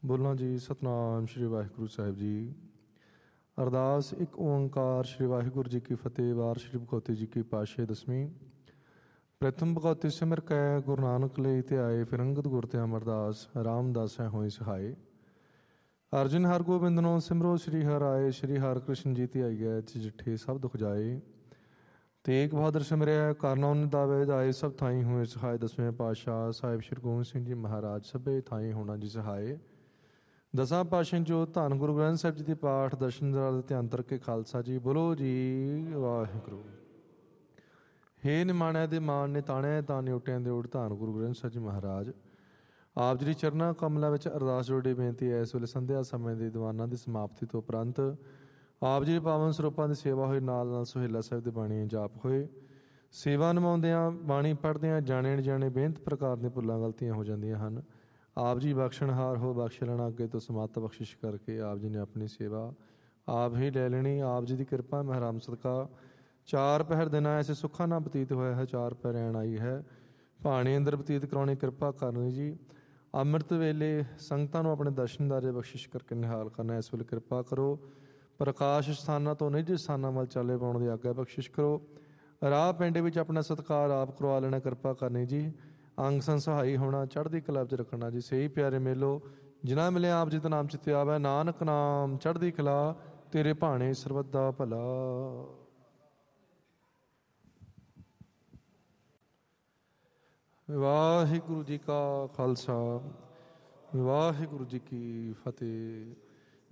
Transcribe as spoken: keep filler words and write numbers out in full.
ਬੋਲਾਂ ਜੀ। ਸਤਨਾਮ ਸ਼੍ਰੀ ਵਾਹਿਗੁਰੂ ਸਾਹਿਬ ਜੀ। ਅਰਦਾਸ ਇੱਕ ਓਂਕਾਰ ਸ਼੍ਰੀ ਵਾਹਿਗੁਰੂ ਜੀ ਕੀ ਫਤਿਹ। ਵਾਰ ਸ਼੍ਰੀ ਭਗਵਤੀ ਜੀ ਕੀ ਪਾਤਸ਼ਾਹੀ ਦਸਵੀਂ। ਪ੍ਰਥਮ ਭਗਵਤੀ ਸਿਮਰ ਕੈ ਗੁਰੂ ਨਾਨਕ ਲਈ ਤੇ ਆਏ, ਫਿਰ ਅੰਗਦ ਗੁਰ ਤੇ ਅਮਰਦਾਸ ਰਾਮਦਾਸ ਹੈ ਹੋਏ ਸਹਾਏ। ਅਰਜਨ ਹਰ ਗੋਬਿੰਦ ਨੂੰ ਸਿਮਰੋ ਸ੍ਰੀ ਹਰਿ ਆਏ, ਸ੍ਰੀ ਹਰਿ ਕ੍ਰਿਸ਼ਨ ਜੀ ਤੇ ਆਈਐ ਜਿਠੇ ਸਭ ਦੁਖ ਜਾਏ। ਤੇਗ ਬਹਾਦਰ ਸਿਮਰਿਆ ਕਰਨਾ ਨਿਦਾਵੇ ਜਾਏ, ਸਭ ਥਾਈ ਹੋਏ ਸਹਾਏ। ਦਸਵੇਂ ਪਾਤਸ਼ਾਹ ਸਾਹਿਬ ਸ਼੍ਰੀ ਗੋਬਿੰਦ ਸਿੰਘ ਜੀ ਮਹਾਰਾਜ ਸਭੇ ਥਾਈ ਹੋਣਾ ਜੀ ਸਹਾਏ। ਦਸਾਂ ਪਾਤਸ਼ਾਹ ਜੋ ਧੰਨ ਗੁਰੂ ਗ੍ਰੰਥ ਸਾਹਿਬ ਜੀ ਦੀ ਪਾਠ ਦਰਸ਼ਨ ਦਾ ਧਿਆਨ ਤਰ ਕੇ ਖਾਲਸਾ ਜੀ ਬੋਲੋ ਜੀ ਵਾਹਿਗੁਰੂ। ਹੇ ਨਿਮਾਣਿਆ ਦੇ ਮਾਣ ਨੇ ਤਾਣਿਆ ਤਾਂ ਨਿਉਟਿਆਂ ਦੇ ਉਡ ਧੰਨ ਗੁਰੂ ਗ੍ਰੰਥ ਸਾਹਿਬ ਜੀ ਮਹਾਰਾਜ ਆਪ ਜੀ ਦੀ ਚਰਨਾਂ ਕਮਲਾਂ ਵਿੱਚ ਅਰਦਾਸ ਜੋੜੀ ਬੇਨਤੀ ਹੈ। ਇਸ ਵੇਲੇ ਸੰਧਿਆ ਸਮੇਂ ਦੇ ਦੀਵਾਨਾਂ ਦੀ ਸਮਾਪਤੀ ਤੋਂ ਉਪਰੰਤ ਆਪ ਜੀ ਦੇ ਪਾਵਨ ਸਰੂਪਾਂ ਦੀ ਸੇਵਾ ਹੋਈ, ਨਾਲ ਨਾਲ ਸੁਹੇਲਾ ਸਾਹਿਬ ਦੀ ਬਾਣੀ ਜਾਪ ਹੋਏ। ਸੇਵਾ ਨਿਭਾਉਂਦਿਆਂ ਬਾਣੀ ਪੜ੍ਹਦਿਆਂ ਜਾਣੇ ਅਣਜਾਣੇ ਬੇਅੰਤ ਪ੍ਰਕਾਰ ਦੀਆਂ ਭੁੱਲਾਂ ਗਲਤੀਆਂ ਹੋ ਜਾਂਦੀਆਂ ਹਨ। ਆਪ ਜੀ ਬਖਸ਼ਣਹਾਰ ਹੋ, ਬਖਸ਼ ਲੈਣਾ ਅੱਗੇ ਤੋਂ ਸਮੱਤ ਬਖਸ਼ਿਸ਼ ਕਰਕੇ ਆਪ ਜੀ ਨੇ ਆਪਣੀ ਸੇਵਾ ਆਪ ਹੀ ਲੈ ਲੈਣੀ। ਆਪ ਜੀ ਦੀ ਕਿਰਪਾ ਮਹਿਰਾਮ ਸਦਕਾ ਚਾਰ ਪਹਿਰ ਦਿਨਾਂ ਐਸੇ ਸੁੱਖਾਂ ਨਾਲ ਬਤੀਤ ਹੋਇਆ ਹੈ। ਚਾਰ ਪਹਿਰ ਐਣ ਆਈ ਹੈ ਭਾਣੀ ਅੰਦਰ ਬਤੀਤ ਕਰਾਉਣੀ ਕਿਰਪਾ ਕਰਨੀ ਜੀ। ਅੰਮ੍ਰਿਤ ਵੇਲੇ ਸੰਗਤਾਂ ਨੂੰ ਆਪਣੇ ਦਰਸ਼ਨਦਾਰੇ ਬਖਸ਼ਿਸ਼ ਕਰਕੇ ਨਿਹਾਲ ਕਰਨਾ। ਇਸ ਵੇਲੇ ਕਿਰਪਾ ਕਰੋ ਪ੍ਰਕਾਸ਼ ਸਥਾਨਾਂ ਤੋਂ ਨਿੱਜ ਸਥਾਨਾਂ ਵੱਲ ਚਾਲੇ ਪਾਉਣ ਦੀ ਆਗਿਆ ਬਖਸ਼ਿਸ਼ ਕਰੋ। ਰਾਹ ਪਿੰਡ ਵਿੱਚ ਆਪਣਾ ਸਤਿਕਾਰ ਆਪ ਕਰਵਾ ਲੈਣਾ ਕਿਰਪਾ ਕਰਨੀ ਜੀ। ਅੰਗ ਸੰਗ ਸਹਾਈ ਹੋਣਾ, ਚੜ੍ਹਦੀ ਕਲਾ ਵਿੱਚ ਰੱਖਣਾ ਜੀ। ਸਹੀ ਪਿਆਰੇ ਮੇਲੋ ਜਿਨ੍ਹਾਂ ਮਿਲੇ ਆਪ ਜੀ ਦਾ ਨਾਮ ਚਿੱਤੇ ਆਵੈ, ਨਾਨਕ ਨਾਮ ਚੜ੍ਹਦੀ ਕਲਾ ਤੇਰੇ ਭਾਣੇ ਸਰਬੱਤ ਦਾ ਭਲਾ। ਵਾਹਿਗੁਰੂ ਜੀ ਕਾ ਖਾਲਸਾ, ਵਾਹਿਗੁਰੂ ਜੀ ਕੀ ਫਤਿਹ।